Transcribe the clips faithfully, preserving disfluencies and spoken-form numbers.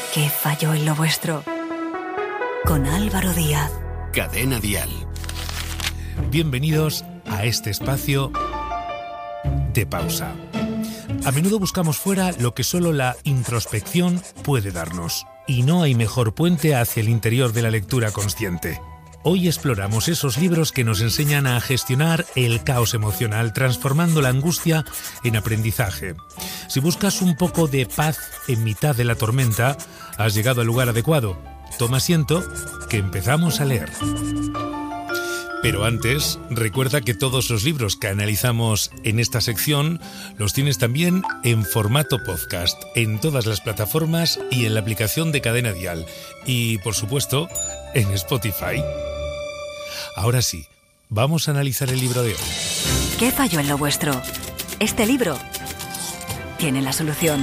¿Qué falló en lo vuestro? Con Álvaro Díaz. Cadena Dial. Bienvenidos a este espacio de pausa. A menudo buscamos fuera lo que solo la introspección puede darnos. Y no hay mejor puente hacia el interior de la lectura consciente. Hoy exploramos esos libros que nos enseñan a gestionar el caos emocional, transformando la angustia en aprendizaje. Si buscas un poco de paz en mitad de la tormenta, has llegado al lugar adecuado. Toma asiento, que empezamos a leer. Pero antes, recuerda que todos los libros que analizamos en esta sección los tienes también en formato podcast, en todas las plataformas y en la aplicación de Cadena Dial. Y, por supuesto, en Spotify. Ahora sí, vamos a analizar el libro de hoy. ¿Qué falló en lo vuestro? Este libro tiene la solución.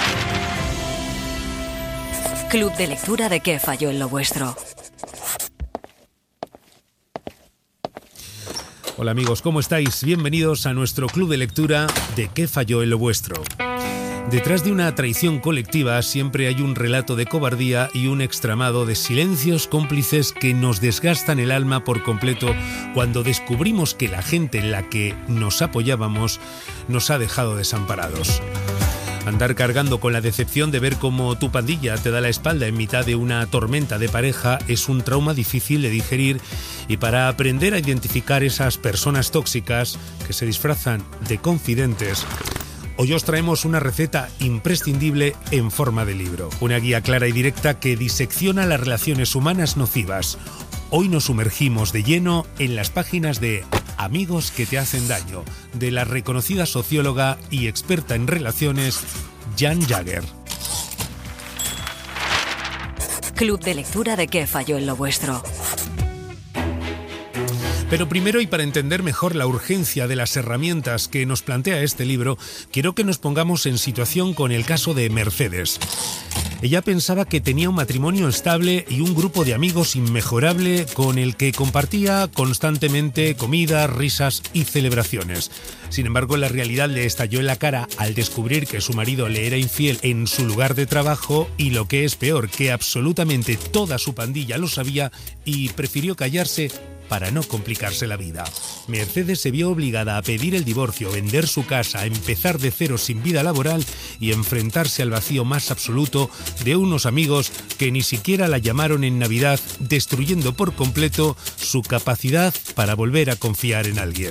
Club de lectura de ¿Qué falló en lo vuestro? Hola amigos, ¿cómo estáis? Bienvenidos a nuestro club de lectura de ¿Qué falló en lo vuestro? Detrás de una traición colectiva siempre hay un relato de cobardía y un extramado de silencios cómplices que nos desgastan el alma por completo cuando descubrimos que la gente en la que nos apoyábamos nos ha dejado desamparados. Andar cargando con la decepción de ver cómo tu pandilla te da la espalda en mitad de una tormenta de pareja es un trauma difícil de digerir, y para aprender a identificar esas personas tóxicas que se disfrazan de confidentes, hoy os traemos una receta imprescindible en forma de libro. Una guía clara y directa que disecciona las relaciones humanas nocivas. Hoy nos sumergimos de lleno en las páginas de Amigos que te hacen daño, de la reconocida socióloga y experta en relaciones, Jan Jagger. Club de lectura de ¿Qué falló en lo vuestro? Pero primero, y para entender mejor la urgencia de las herramientas que nos plantea este libro, quiero que nos pongamos en situación con el caso de Mercedes. Ella pensaba que tenía un matrimonio estable y un grupo de amigos inmejorable con el que compartía constantemente comida, risas y celebraciones. Sin embargo, la realidad le estalló en la cara al descubrir que su marido le era infiel en su lugar de trabajo y, lo que es peor, que absolutamente toda su pandilla lo sabía y prefirió callarse para no complicarse la vida. Mercedes se vio obligada a pedir el divorcio, vender su casa, empezar de cero sin vida laboral y enfrentarse al vacío más absoluto de unos amigos que ni siquiera la llamaron en Navidad, destruyendo por completo su capacidad para volver a confiar en alguien.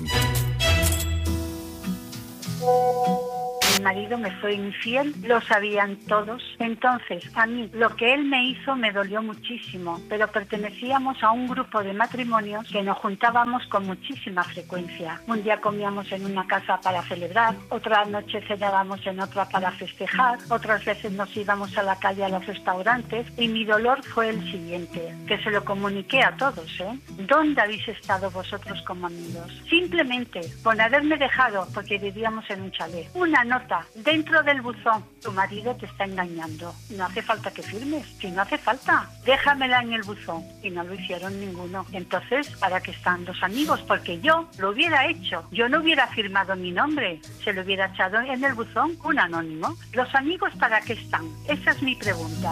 Mi marido me fue infiel, lo sabían todos. Entonces, a mí, lo que él me hizo me dolió muchísimo, pero pertenecíamos a un grupo de matrimonios que nos juntábamos con muchísima frecuencia. Un día comíamos en una casa para celebrar, otra noche cenábamos en otra para festejar, otras veces nos íbamos a la calle a los restaurantes, y mi dolor fue el siguiente, que se lo comuniqué a todos, ¿eh? ¿Dónde habéis estado vosotros como amigos? Simplemente, con haberme dejado, porque vivíamos en un chalet, una nota dentro del buzón: tu marido te está engañando, no hace falta que firmes, si no hace falta, déjamela en el buzón. Y no lo hicieron ninguno. Entonces, ¿para qué están los amigos? Porque yo lo hubiera hecho, yo no hubiera firmado mi nombre, se lo hubiera echado en el buzón un anónimo. ¿Los amigos para qué están? Esa es mi pregunta.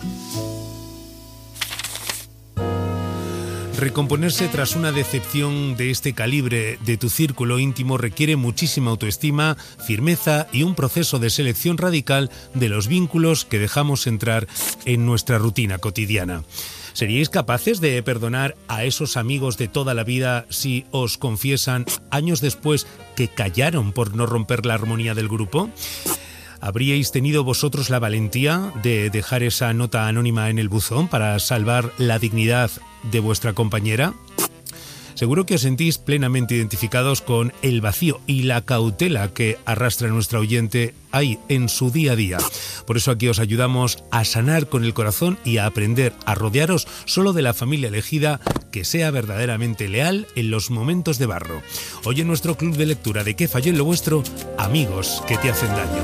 Recomponerse tras una decepción de este calibre de tu círculo íntimo requiere muchísima autoestima, firmeza y un proceso de selección radical de los vínculos que dejamos entrar en nuestra rutina cotidiana. ¿Seríais capaces de perdonar a esos amigos de toda la vida si os confiesan años después que callaron por no romper la armonía del grupo? ¿Habríais tenido vosotros la valentía de dejar esa nota anónima en el buzón para salvar la dignidad de vuestra compañera? Seguro que os sentís plenamente identificados con el vacío y la cautela que arrastra nuestra oyente ahí en su día a día. Por eso aquí os ayudamos a sanar con el corazón y a aprender a rodearos solo de la familia elegida que sea verdaderamente leal en los momentos de barro. Hoy en nuestro club de lectura de ¿Qué falló en lo vuestro? Amigos que te hacen daño.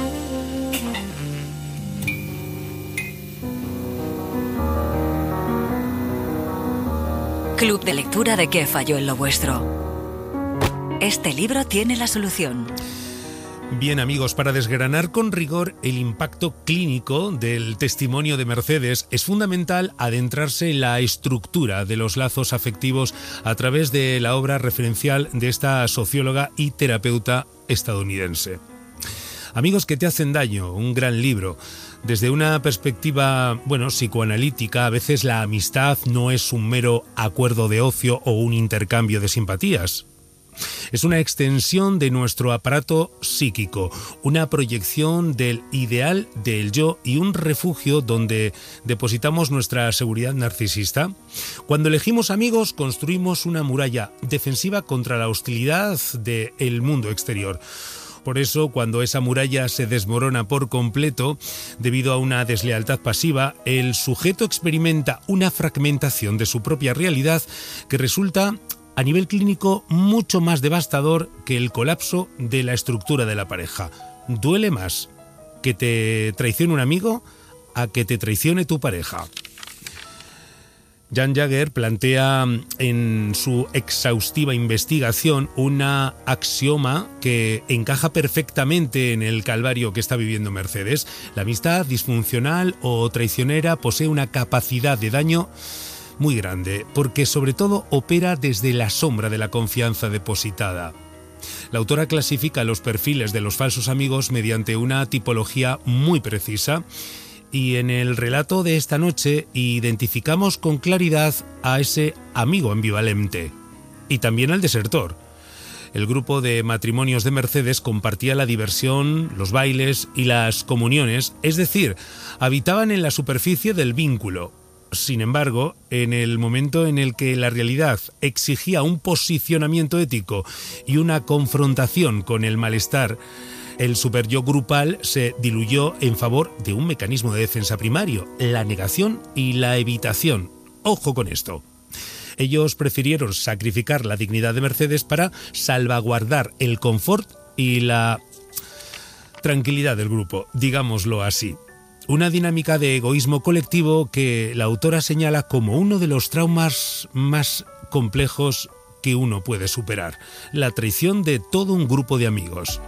Club de lectura de ¿Qué falló en lo vuestro? Este libro tiene la solución. Bien, amigos, para desgranar con rigor el impacto clínico del testimonio de Mercedes, es fundamental adentrarse en la estructura de los lazos afectivos a través de la obra referencial de esta socióloga y terapeuta estadounidense. Amigos que te hacen daño, un gran libro. Desde una perspectiva, bueno, psicoanalítica, a veces la amistad no es un mero acuerdo de ocio o un intercambio de simpatías. Es una extensión de nuestro aparato psíquico, una proyección del ideal del yo y un refugio donde depositamos nuestra seguridad narcisista. Cuando elegimos amigos, construimos una muralla defensiva contra la hostilidad del mundo exterior. Por eso, cuando esa muralla se desmorona por completo, debido a una deslealtad pasiva, el sujeto experimenta una fragmentación de su propia realidad que resulta, a nivel clínico, mucho más devastador que el colapso de la estructura de la pareja. Duele más que te traicione un amigo a que te traicione tu pareja. Jan Jagger plantea en su exhaustiva investigación una axioma que encaja perfectamente en el calvario que está viviendo Mercedes. La amistad disfuncional o traicionera posee una capacidad de daño muy grande, porque sobre todo opera desde la sombra de la confianza depositada. La autora clasifica los perfiles de los falsos amigos mediante una tipología muy precisa. Y en el relato de esta noche identificamos con claridad a ese amigo ambivalente y también al desertor. El grupo de matrimonios de Mercedes compartía la diversión, los bailes y las comuniones, es decir, habitaban en la superficie del vínculo. Sin embargo, en el momento en el que la realidad exigía un posicionamiento ético y una confrontación con el malestar, el superyo grupal se diluyó en favor de un mecanismo de defensa primario, la negación y la evitación. Ojo con esto. Ellos prefirieron sacrificar la dignidad de Mercedes para salvaguardar el confort y la tranquilidad del grupo, digámoslo así. Una dinámica de egoísmo colectivo que la autora señala como uno de los traumas más complejos que uno puede superar, la traición de todo un grupo de amigos.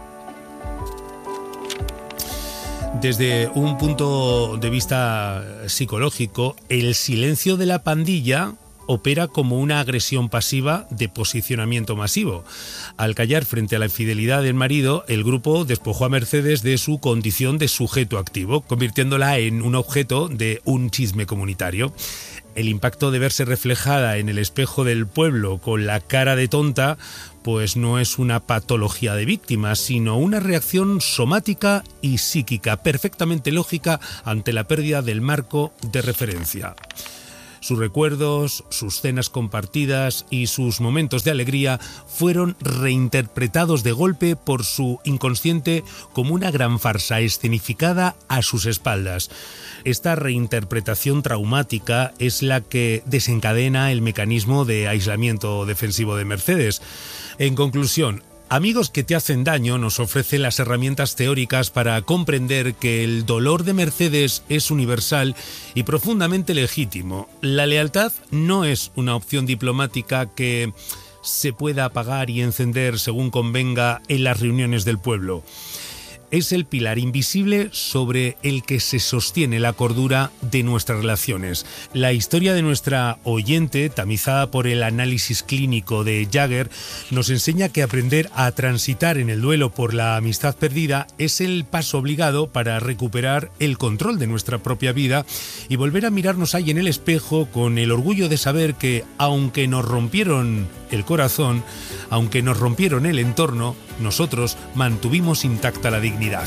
Desde un punto de vista psicológico, el silencio de la pandilla opera como una agresión pasiva de posicionamiento masivo. Al callar frente a la infidelidad del marido, el grupo despojó a Mercedes de su condición de sujeto activo, convirtiéndola en un objeto de un chisme comunitario. El impacto de verse reflejada en el espejo del pueblo con la cara de tonta, pues no es una patología de víctima, sino una reacción somática y psíquica perfectamente lógica ante la pérdida del marco de referencia. Sus recuerdos, sus cenas compartidas y sus momentos de alegría fueron reinterpretados de golpe por su inconsciente como una gran farsa escenificada a sus espaldas. Esta reinterpretación traumática es la que desencadena el mecanismo de aislamiento defensivo de Mercedes. En conclusión, Amigos que te hacen daño nos ofrece las herramientas teóricas para comprender que el dolor de Mercedes es universal y profundamente legítimo. La lealtad no es una opción diplomática que se pueda apagar y encender según convenga en las reuniones del pueblo. Es el pilar invisible sobre el que se sostiene la cordura de nuestras relaciones. La historia de nuestra oyente, tamizada por el análisis clínico de Jagger, nos enseña que aprender a transitar en el duelo por la amistad perdida es el paso obligado para recuperar el control de nuestra propia vida y volver a mirarnos ahí en el espejo con el orgullo de saber que, aunque nos rompieron el corazón, aunque nos rompieron el entorno, nosotros mantuvimos intacta la dignidad.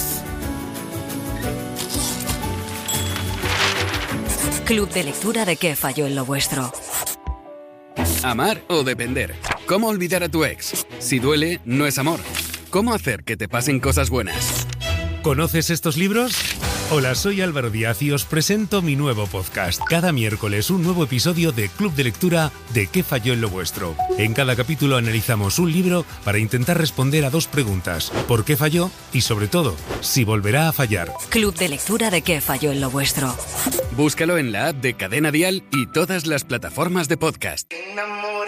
Club de lectura de ¿Qué falló en lo vuestro? Amar o depender. ¿Cómo olvidar a tu ex? Si duele, no es amor. ¿Cómo hacer que te pasen cosas buenas? ¿Conoces estos libros? Hola, soy Álvaro Díaz y os presento mi nuevo podcast. Cada miércoles un nuevo episodio de Club de Lectura de ¿Qué falló en lo vuestro? En cada capítulo analizamos un libro para intentar responder a dos preguntas. ¿Por qué falló? Y sobre todo, si volverá a fallar. Club de Lectura de ¿Qué falló en lo vuestro? Búscalo en la app de Cadena Dial y todas las plataformas de podcast.